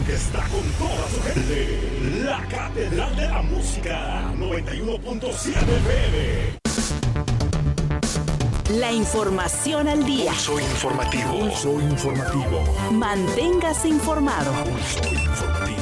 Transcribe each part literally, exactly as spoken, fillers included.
que está con toda su gente. La Catedral de la Música, noventa y uno punto siete F M. La información al día. Pulso informativo. Pulso informativo. Manténgase informado. Pulso informativo.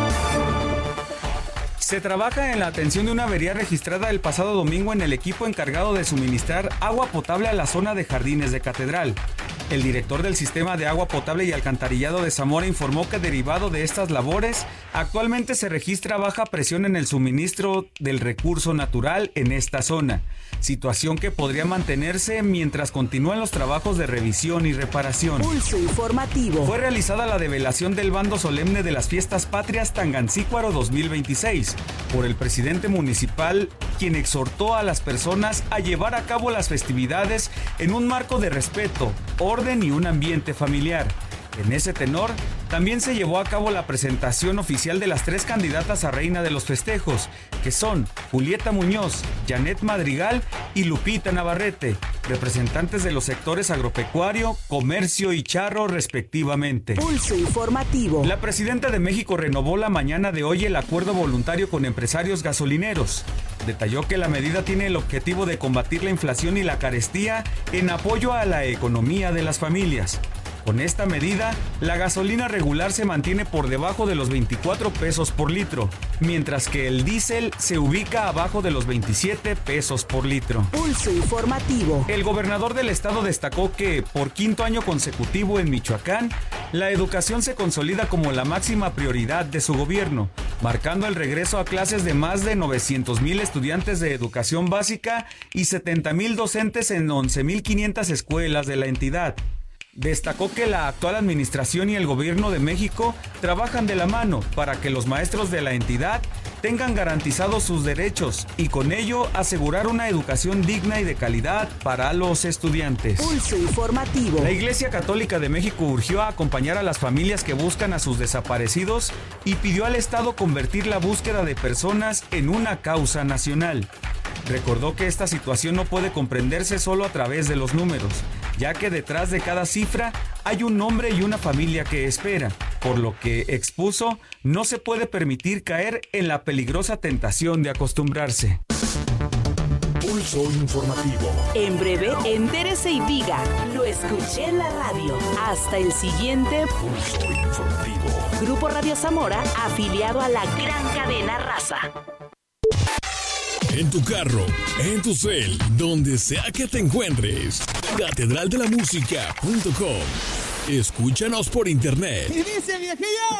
Se trabaja en la atención de una avería registrada el pasado domingo en el equipo encargado de suministrar agua potable a la zona de Jardines de Catedral. El director del Sistema de Agua Potable y Alcantarillado de Zamora informó que derivado de estas labores, actualmente se registra baja presión en el suministro del recurso natural en esta zona, situación que podría mantenerse mientras continúan los trabajos de revisión y reparación. Pulso informativo. Fue realizada la develación del bando solemne de las Fiestas Patrias Tangancícuaro dos mil veintiséis por el presidente municipal, quien exhortó a las personas a llevar a cabo las festividades en un marco de respeto, orden y un ambiente familiar. En ese tenor, también se llevó a cabo la presentación oficial de las tres candidatas a reina de los festejos, que son Julieta Muñoz, Janet Madrigal y Lupita Navarrete, representantes de los sectores agropecuario, comercio y charro respectivamente. Pulso informativo. La presidenta de México renovó la mañana de hoy el acuerdo voluntario con empresarios gasolineros. Detalló que la medida tiene el objetivo de combatir la inflación y la carestía en apoyo a la economía de las familias. Con esta medida, la gasolina regular se mantiene por debajo de los veinticuatro pesos por litro, mientras que el diésel se ubica abajo de los veintisiete pesos por litro. Pulso informativo. El gobernador del estado destacó que, por quinto año consecutivo en Michoacán, la educación se consolida como la máxima prioridad de su gobierno, marcando el regreso a clases de más de novecientos mil estudiantes de educación básica y setenta mil docentes en once mil quinientas escuelas de la entidad. Destacó que la actual administración y el gobierno de México trabajan de la mano para que los maestros de la entidad tengan garantizados sus derechos y con ello asegurar una educación digna y de calidad para los estudiantes. Pulso informativo. La Iglesia Católica de México urgió a acompañar a las familias que buscan a sus desaparecidos y pidió al Estado convertir la búsqueda de personas en una causa nacional. Recordó que esta situación no puede comprenderse solo a través de los números, ya que detrás de cada cifra hay un hombre y una familia que espera, por lo que expuso no se puede permitir caer en la peligrosa tentación de acostumbrarse. Pulso informativo. En breve, entérese y diga, lo escuché en la radio. Hasta el siguiente Pulso informativo. Grupo Radio Zamora, afiliado a la gran cadena Raza. En tu carro, en tu cel, donde sea que te encuentres. catedral de la música punto com. Escúchanos por internet. Y dice viejillo.